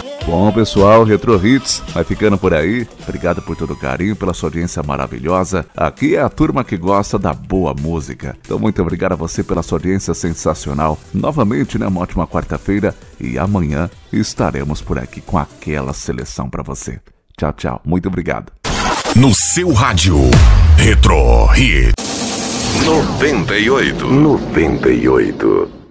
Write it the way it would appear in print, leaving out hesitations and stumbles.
Bom, pessoal, Retro Hits vai ficando por aí. Obrigado por todo o carinho, pela sua audiência maravilhosa. Aqui é a turma que gosta da boa música. Então, muito obrigado a você pela sua audiência sensacional. Novamente, né, uma ótima quarta-feira. E amanhã estaremos por aqui com aquela seleção para você. Tchau, tchau. Muito obrigado. No seu rádio, Retro Hits 98.